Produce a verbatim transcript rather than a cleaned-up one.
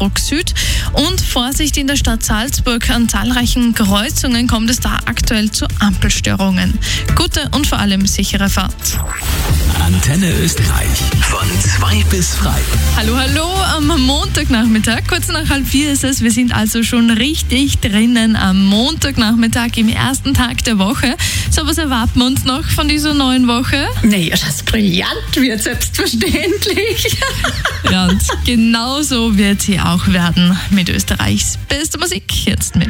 Salzburg Süd. Und Vorsicht in der Stadt Salzburg, an zahlreichen Kreuzungen kommt es da aktuell zu Ampelstörungen. Gute und vor allem sichere Fahrt. Antenne Österreich von zwei bis frei. Hallo, hallo, am Montagnachmittag, kurz nach halb vier ist es. Wir sind also schon richtig drinnen am Montagnachmittag im ersten Tag der Woche. So, was erwarten wir uns noch von dieser neuen Woche? Naja, das brillant wird, selbstverständlich. Ja, und genau so wird sie auch werden mit Österreichs bester Musik. Jetzt mit